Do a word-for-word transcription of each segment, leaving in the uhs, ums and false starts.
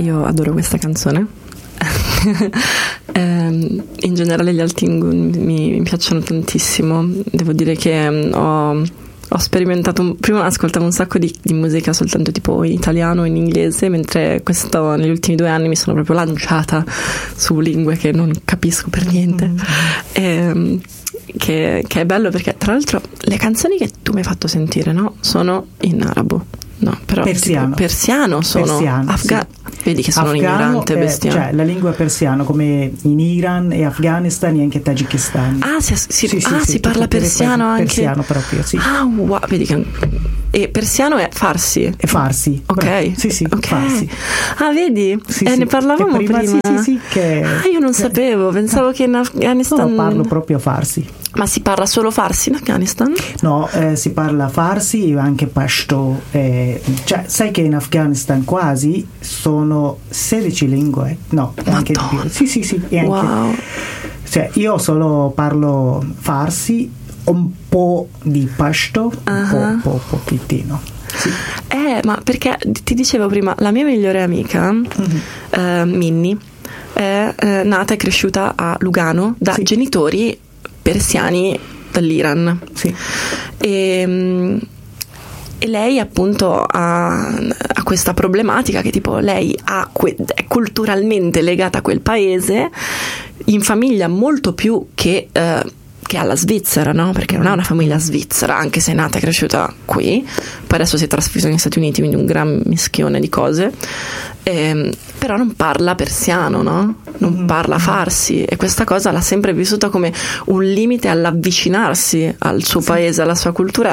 io adoro questa canzone. eh, in generale gli Altingu mi, mi piacciono tantissimo. Devo dire che ho, ho sperimentato, prima ascoltavo un sacco di, di musica soltanto tipo in italiano e in inglese, mentre questo, negli ultimi due anni mi sono proprio lanciata su lingue che non capisco per niente. Mm. E, che, che è bello perché tra l'altro le canzoni che tu mi hai fatto sentire, no, sono in arabo. No, però persiano, persiano sono persiano, Afga- sì. Vedi che sono Afgano, ignorante, eh, bestiale. cioè la lingua persiana, come in Iran e Afghanistan e anche Tagikistan. Ah, si, si, sì, sì, ah, sì, si parla persiano anche. Persiano proprio, sì. Ah, wow, vedi che e persiano è farsi. È farsi. Ok. Bravo. Sì, sì, okay. farsi. Ah, vedi? Sì, eh, sì. ne parlavamo che prima. prima. Sì, sì, sì, che Ah, io non sapevo, pensavo che in Afghanistan. No, parlo proprio farsi. Ma si parla solo farsi in Afghanistan? No, eh, si parla farsi e anche pashto. Eh, cioè, sai che in Afghanistan quasi sono sedici lingue? No, Madonna. Anche di più. Sì, sì, sì. E anche, wow. Cioè, io solo parlo farsi, un po' di pashto, uh-huh. un po', po' pochettino. Sì. Eh, ma perché ti dicevo prima, la mia migliore amica, uh-huh. eh, Minnie, è eh, nata e cresciuta a Lugano da sì. genitori persiani dall'Iran. Sì. E, e lei appunto ha, ha questa problematica che tipo lei ha que- è culturalmente legata a quel paese, in famiglia molto più che... Eh, che alla Svizzera, no? Perché non ha una famiglia svizzera, anche se è nata e cresciuta qui, poi adesso si è trasferito negli Stati Uniti, quindi un gran mischione di cose, ehm, però non parla persiano, no? Non parla farsi, e questa cosa l'ha sempre vissuta come un limite all'avvicinarsi al suo paese, alla sua cultura,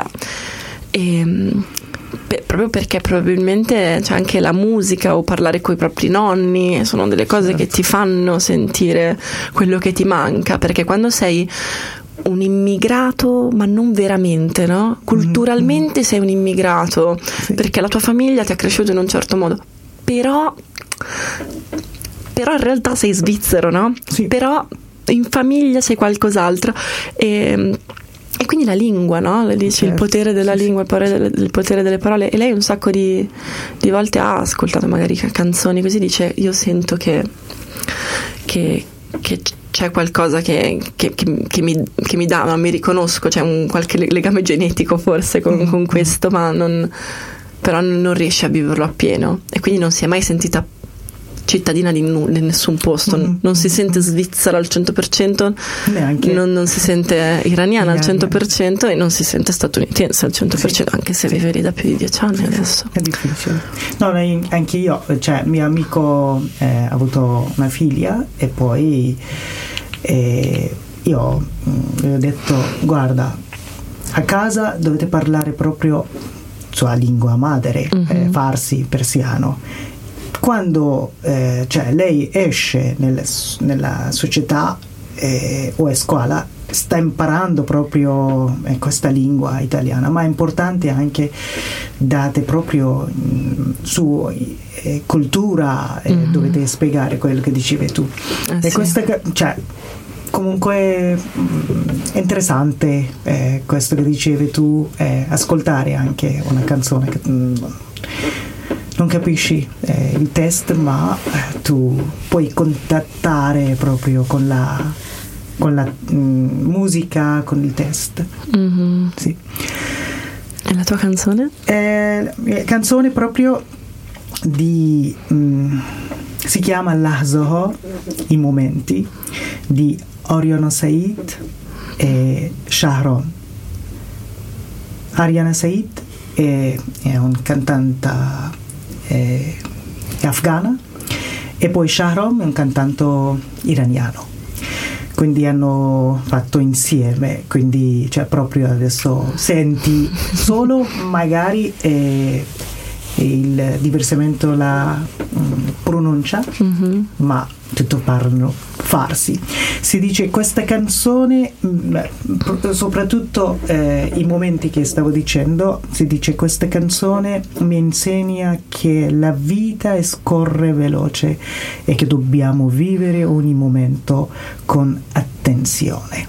e, per, proprio perché probabilmente c'è anche la musica o parlare coi propri nonni, sono delle cose certo. che ti fanno sentire quello che ti manca, perché quando sei un immigrato, ma non veramente, no? Culturalmente sei un immigrato, sì. perché la tua famiglia ti ha cresciuto in un certo modo, però però in realtà sei svizzero, no? Sì. Però in famiglia sei qualcos'altro, e, e quindi la lingua, no? Le dici certo. il potere della sì, lingua, sì. il, potere delle, il potere delle parole, e lei un sacco di, di volte ha ascoltato magari canzoni così, dice io sento che che, che c'è qualcosa che, che, che, che, mi, che mi dà, ma mi riconosco, c'è un qualche legame genetico forse con, mm. con questo, ma non, però non riesce a viverlo appieno, e quindi non si è mai sentita cittadina di, n- di nessun posto, mm-hmm. non si sente svizzera al cento per cento, neanche non, non si sente iraniana al cento per cento e non si sente statunitense al cento per cento, sì. anche se sì. vive lì da più di dieci anni sì, adesso. È difficile. No, anche io, cioè mio amico eh, ha avuto una figlia e poi eh, io gli ho detto guarda, a casa dovete parlare proprio sua lingua madre, mm-hmm. eh, farsi persiano. Quando eh, cioè lei esce nel, nella società eh, o a scuola, sta imparando proprio eh, questa lingua italiana, ma è importante anche date proprio mh, su eh, cultura, eh, mm-hmm. dovete spiegare quello che dicevi tu. Eh, e sì. questa, cioè, comunque è interessante eh, questo che dicevi tu, eh, ascoltare anche una canzone che mh, non capisci eh, il testo, ma eh, tu puoi contattare proprio con la, con la mh, musica, con il testo. Mm-hmm. Sì. E la tua canzone? Eh, canzone proprio di mh, si chiama Lahzaha, i momenti, di Oriana Said e Shahram. Ariana Said è, è un cantante Eh, afghana, e poi Shahram è un cantante iraniano, quindi hanno fatto insieme, quindi cioè proprio adesso senti solo magari eh, il diversamente la mh, pronuncia, mm-hmm. ma tutto parlano farsi. Si dice questa canzone, mh, soprattutto eh, i momenti che stavo dicendo, si dice questa canzone mi insegna che la vita scorre veloce e che dobbiamo vivere ogni momento con attenzione,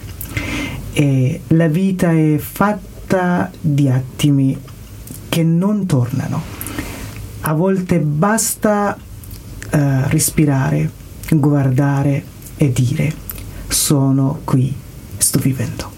e la vita è fatta di attimi che non tornano. A volte basta eh, respirare, guardare e dire: sono qui, sto vivendo.